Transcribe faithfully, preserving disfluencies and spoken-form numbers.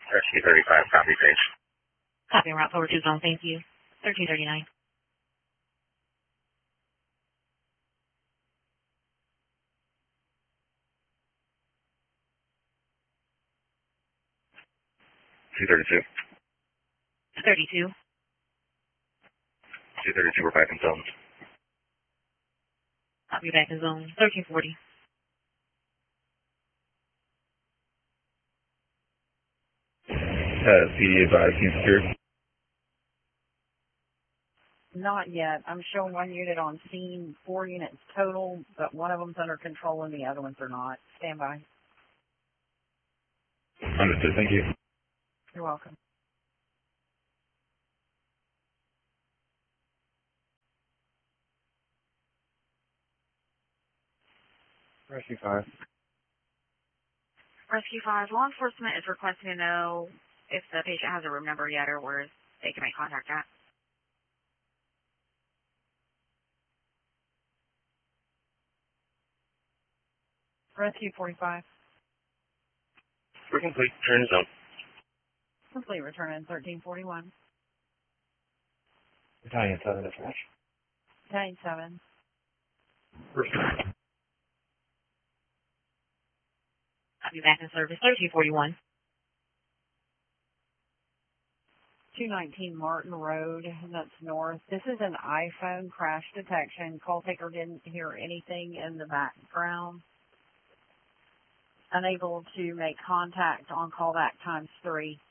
Rescue thirty-five, copy page. Copy route forward to zone, thank you. thirteen thirty-nine. two thirty-two. thirty-two. two thirty-two, we're back in zone. Copy back in zone. thirteen forty. Uh, P D advised, you secured. Not yet. I'm showing one unit on scene, four units total, but one of them's under control and the other ones are not. Stand by. Understood, thank you. You're welcome. Rescue five. Rescue five, law enforcement is requesting to know if the patient has a room number yet or where they can make contact at. Rescue forty-five. We're complete. Turn to zone. Complete. Return in thirteen forty-one. Battalion seven to flash. Battalion seven. First. I'll be back in service. thirteen forty-one. two nineteen Martin Road, that's north. This is an iPhone crash detection. Call taker didn't hear anything in the background. Unable to make contact on callback times three.